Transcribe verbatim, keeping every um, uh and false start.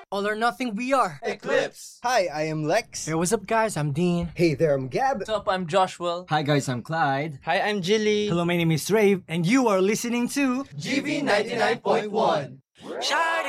All or nothing we are. Eclipse. Hi, I am Lex. Hey, what's up guys? I'm Dean. Hey there, I'm Gab. What's up? I'm Joshua. Hi guys, I'm Clyde. Hi, I'm Jilly. Hello, my name is Rave, and you are listening to G V ninety-nine point one.